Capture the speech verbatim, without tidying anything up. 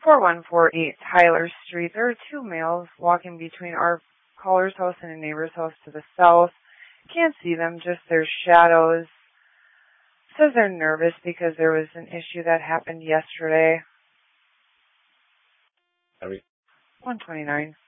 four one four eight Tyler Street. There are two males walking between our caller's house and a neighbor's house to the south. Can't see them, just their shadows. Says they're nervous because there was an issue that happened yesterday. Are we? one twenty-nine.